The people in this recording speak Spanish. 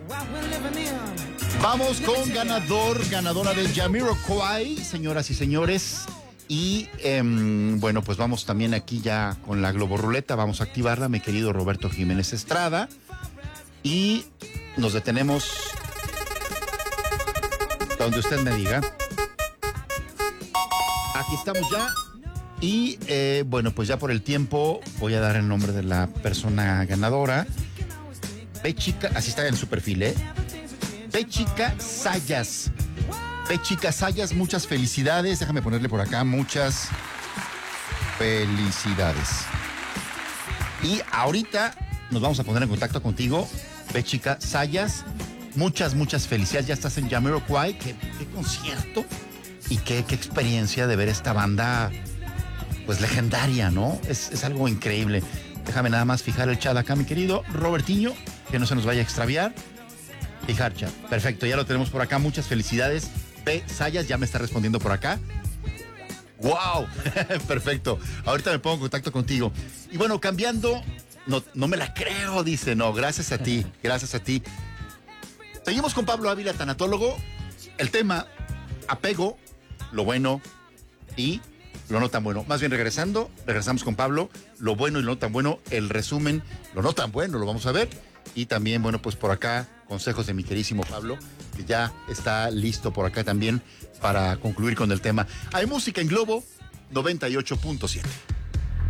Vamos con ganadora de Jamiroquai, señoras y señores. Y bueno, pues vamos también aquí ya con la globoruleta. Vamos a activarla, mi querido Roberto Jiménez Estrada. Y nos detenemos donde usted me diga. Aquí estamos ya. Y bueno, pues ya por el tiempo voy a dar el nombre de la persona ganadora. Bechica, así está en su perfil, Bechica Sayas. Bechica Sayas, muchas felicidades. Déjame ponerle por acá, muchas felicidades. Y ahorita nos vamos a poner en contacto contigo, Bechica Sayas. Muchas felicidades. Ya estás en Jamiroquai. Qué concierto y qué experiencia de ver esta banda, pues legendaria, ¿no? Es algo increíble. Déjame nada más fijar el chat acá, mi querido Robertiño, que no se nos vaya a extraviar. Fijar chat. Perfecto, ya lo tenemos por acá. Muchas felicidades. B. Sayas ya me está respondiendo por acá. ¡Wow! Perfecto. Ahorita me pongo en contacto contigo. Y bueno, cambiando, no me la creo, dice. No, gracias a ti. Gracias a ti. Seguimos con Pablo Ávila, tanatólogo. El tema, apego, lo bueno y lo no tan bueno. Más bien regresamos con Pablo, lo bueno y lo no tan bueno, el resumen, lo no tan bueno, lo vamos a ver. Y también, bueno, pues por acá, consejos de mi queridísimo Pablo, que ya está listo por acá también para concluir con el tema. Hay música en Globo 98.7.